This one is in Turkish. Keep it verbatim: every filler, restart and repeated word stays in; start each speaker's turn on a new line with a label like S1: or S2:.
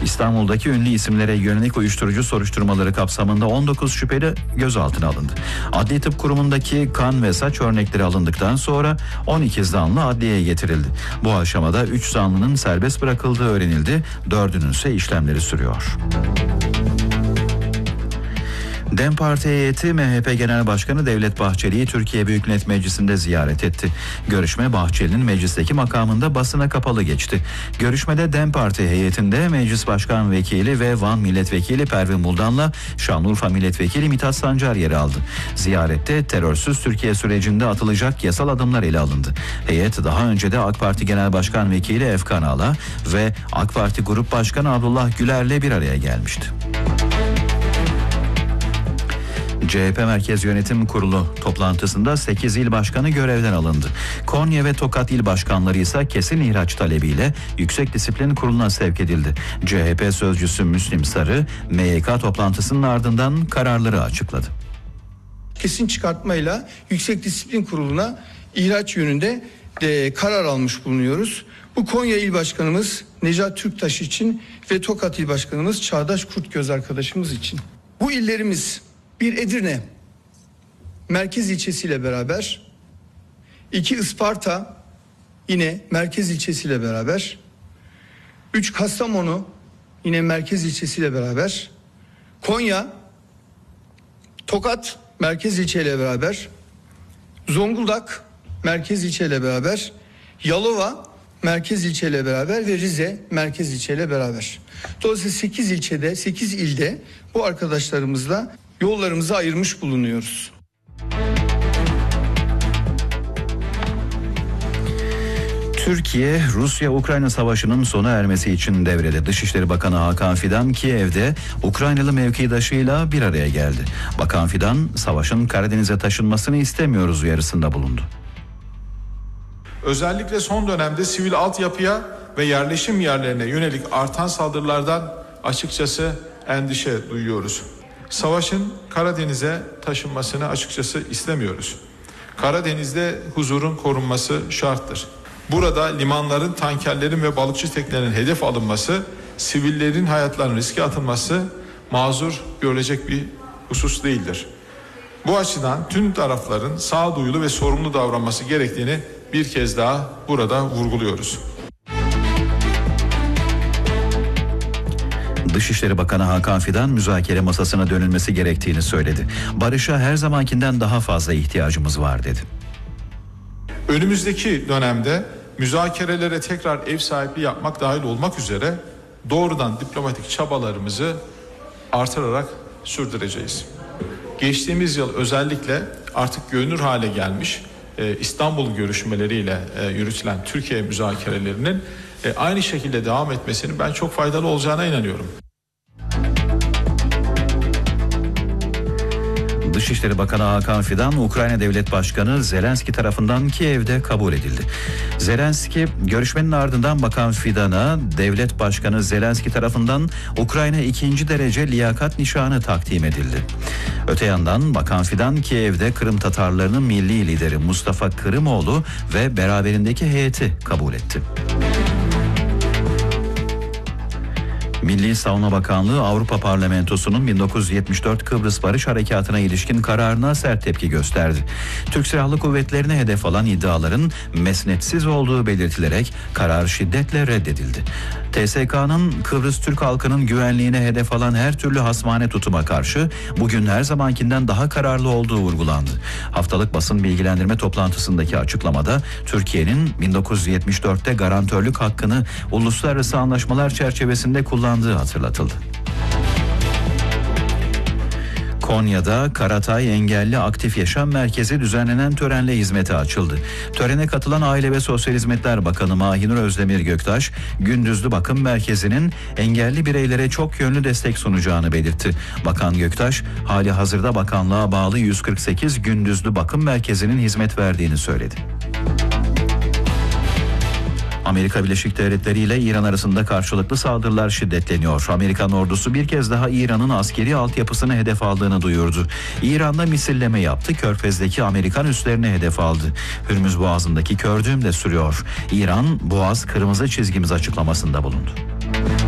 S1: İstanbul'daki ünlü isimlere yönelik uyuşturucu soruşturmaları kapsamında on dokuz şüpheli gözaltına alındı. Adli Tıp Kurumu'ndaki kan ve saç örnekleri alındıktan sonra on iki zanlı adliyeye getirildi. Bu aşamada üç zanlının serbest bırakıldığı öğrenildi. Dördünün ise işlemleri sürüyor. DEM Parti heyeti M H P Genel Başkanı Devlet Bahçeli'yi Türkiye Büyük Millet Meclisi'nde ziyaret etti. Görüşme Bahçeli'nin meclisteki makamında basına kapalı geçti. Görüşmede DEM Parti heyetinde Meclis Başkan Vekili ve Van Milletvekili Pervin Buldan'la Şanlıurfa Milletvekili Mithat Sancar yer aldı. Ziyarette terörsüz Türkiye sürecinde atılacak yasal adımlar ele alındı. Heyet daha önce de AK Parti Genel Başkan Vekili Efkan Ala ve AK Parti Grup Başkanı Abdullah Güler'le bir araya gelmişti. C H P Merkez Yönetim Kurulu toplantısında sekiz il başkanı görevden alındı. Konya ve Tokat il başkanları ise kesin ihraç talebiyle Yüksek Disiplin Kurulu'na sevk edildi. C H P sözcüsü Müslim Sarı, M Y K toplantısının ardından kararları açıkladı.
S2: Kesin çıkartmayla Yüksek Disiplin Kurulu'na ihraç yönünde de karar almış bulunuyoruz. Bu Konya İl Başkanımız Necat Türktaş için ve Tokat İl Başkanımız Çağdaş Kurtgöz arkadaşımız için. Bu illerimiz bir Edirne merkez ilçesiyle beraber, iki Isparta yine merkez ilçesiyle beraber, üç Kastamonu yine merkez ilçesiyle beraber, Konya, Tokat merkez ilçeyle beraber, Zonguldak merkez ilçeyle beraber, Yalova merkez ilçeyle beraber ve Rize merkez ilçeyle beraber. Dolayısıyla sekiz ilçede, sekiz ilde bu arkadaşlarımızla yollarımızı ayırmış bulunuyoruz.
S1: Türkiye, Rusya-Ukrayna savaşının sona ermesi için devrede. Dışişleri Bakanı Hakan Fidan Kiev'de Ukraynalı mevkidaşıyla bir araya geldi. Bakan Fidan, savaşın Karadeniz'e taşınmasını istemiyoruz uyarısında bulundu.
S3: Özellikle son dönemde sivil altyapıya ve yerleşim yerlerine yönelik artan saldırılardan açıkçası endişe duyuyoruz. Savaşın Karadeniz'e taşınmasını açıkçası istemiyoruz. Karadeniz'de huzurun korunması şarttır. Burada limanların, tankerlerin ve balıkçı teknelerin hedef alınması, sivillerin hayatlarının riske atılması mazur görülecek bir husus değildir. Bu açıdan tüm tarafların sağduyulu ve sorumlu davranması gerektiğini bir kez daha burada vurguluyoruz.
S1: Dışişleri Bakanı Hakan Fidan müzakere masasına dönülmesi gerektiğini söyledi. Barışa her zamankinden daha fazla ihtiyacımız var dedi.
S3: Önümüzdeki dönemde müzakerelere tekrar ev sahipliği yapmak dahil olmak üzere doğrudan diplomatik çabalarımızı artırarak sürdüreceğiz. Geçtiğimiz yıl özellikle artık görünür hale gelmiş e, İstanbul görüşmeleriyle e, yürütülen Türkiye müzakerelerinin e, aynı şekilde devam etmesinin ben çok faydalı olacağına inanıyorum.
S1: Dışişleri Bakanı Hakan Fidan, Ukrayna Devlet Başkanı Zelenski tarafından Kiev'de kabul edildi. Zelenski, görüşmenin ardından Bakan Fidan'a Devlet Başkanı Zelenski tarafından Ukrayna ikinci derece liyakat nişanı takdim edildi. Öte yandan Bakan Fidan, Kiev'de Kırım Tatarlarının milli lideri Mustafa Kırımoğlu ve beraberindeki heyeti kabul etti. Milli Savunma Bakanlığı Avrupa Parlamentosu'nun bin dokuz yüz yetmiş dört Kıbrıs Barış Harekatı'na ilişkin kararına sert tepki gösterdi. Türk Silahlı Kuvvetleri'ne hedef alan iddiaların mesnetsiz olduğu belirtilerek karar şiddetle reddedildi. T S K'nın Kıbrıs Türk halkının güvenliğine hedef alan her türlü hasmane tutuma karşı bugün her zamankinden daha kararlı olduğu vurgulandı. Haftalık basın bilgilendirme toplantısındaki açıklamada Türkiye'nin bin dokuz yüz yetmiş dörtte garantörlük hakkını uluslararası anlaşmalar çerçevesinde kullandığı hatırlatıldı. Konya'da Karatay Engelli Aktif Yaşam Merkezi düzenlenen törenle hizmete açıldı. Törene katılan Aile ve Sosyal Hizmetler Bakanı Mahinur Özdemir Göktaş, gündüzlü bakım merkezinin engelli bireylere çok yönlü destek sunacağını belirtti. Bakan Göktaş, hali hazırda bakanlığa bağlı yüz kırk sekiz gündüzlü bakım merkezinin hizmet verdiğini söyledi. Amerika Birleşik Devletleri ile İran arasında karşılıklı saldırılar şiddetleniyor. Amerikan ordusu bir kez daha İran'ın askeri altyapısını hedef aldığını duyurdu. İran'da misilleme yaptı, Körfez'deki Amerikan üslerini hedef aldı. Hürmüz Boğazı'ndaki kördüğüm de sürüyor. İran, Boğaz kırmızı çizgimiz açıklamasında bulundu.